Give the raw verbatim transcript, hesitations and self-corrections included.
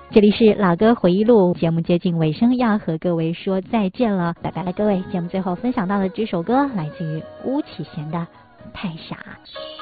这里是老歌回忆录，节目接近尾声，要和各位说再见了，拜拜了各位。节目最后分享到的这首歌来自于巫启贤的《太傻》。